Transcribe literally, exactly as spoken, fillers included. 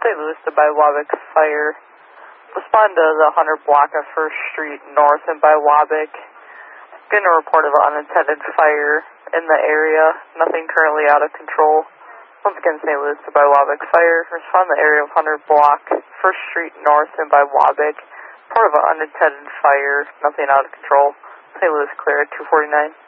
Saint Louis to Biwabic Fire. Respond to the one hundred block of First Street North in Biwabic. Getting a report of an unattended fire in the area. Nothing currently out of control. Once again, Saint Louis to Biwabic Fire. Respond to the area of one hundred block First Street North in Biwabic. Report of an unattended fire. Nothing out of control. Saint Louis clear at two forty-nine.